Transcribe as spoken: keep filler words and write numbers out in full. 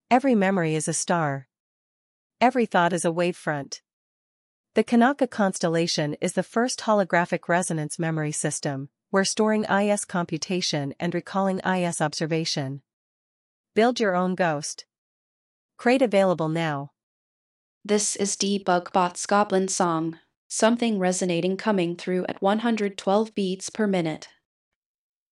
Every memory is a star. Every thought is a wavefront. The Kanaka constellation is the first holographic resonance memory system, where storing I S computation and recalling I S observation. Build your own ghost. Crate available now. This is DebugBot's Goblin Song, something resonating coming through at one hundred twelve beats per minute.